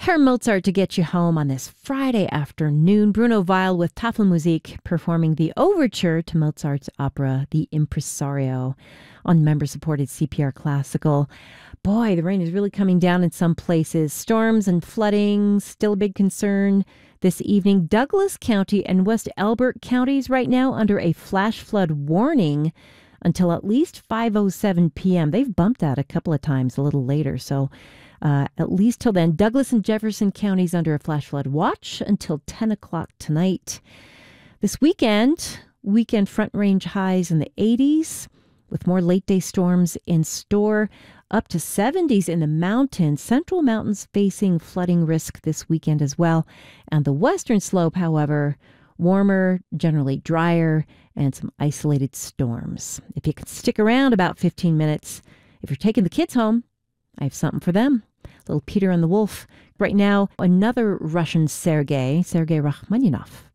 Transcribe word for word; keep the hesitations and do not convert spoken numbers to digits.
Herr Mozart to get you home on this Friday afternoon. Bruno Weil with Tafelmusik performing the overture to Mozart's opera, The Impresario, on member-supported C P R Classical. Boy, the rain is really coming down in some places. Storms and flooding, still a big concern this evening. Douglas County and West Elbert counties right now under a flash flood warning until at least five oh seven p.m. They've bumped that a couple of times a little later, so Uh, at least till then. Douglas and Jefferson counties under a flash flood watch until ten o'clock tonight. This weekend, weekend front range highs in the eighties with more late day storms in store, up to seventies in the mountains. Central mountains facing flooding risk this weekend as well. And the western slope, however, warmer, generally drier, and some isolated storms. If you can stick around about fifteen minutes, if you're taking the kids home, I have something for them. Little Peter and the Wolf. Right now, another Russian Sergei, Sergei Rachmaninoff.